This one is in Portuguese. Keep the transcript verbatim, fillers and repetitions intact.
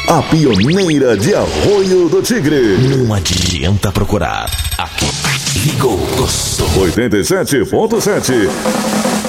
a pioneira de Arroio do Tigre. Não adianta procurar. Aqui, ligou o som. oitenta e sete ponto sete.